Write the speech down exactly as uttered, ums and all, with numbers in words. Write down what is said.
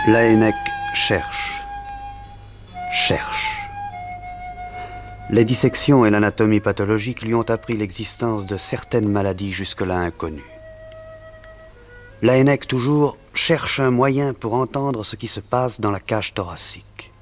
Laënnec cherche, cherche. Les dissections et l'anatomie pathologique lui ont appris l'existence de certaines maladies jusque-là inconnues. Laënnec, toujours, cherche un moyen pour entendre ce qui se passe dans la cage thoracique.